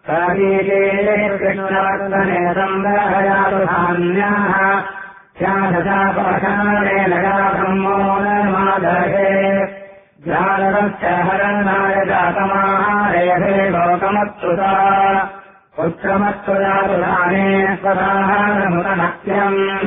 कृष्णवर्धने संग्रहयातु धान्याः ध्यानशापशानेन या ब्रह्मो नर्मादहे ध्यानस्य हरणाय जातमाहारेभे लोकमत्सुता पुत्रमत्सुजातु दाने स्वदाहारमुदनक्त्यम्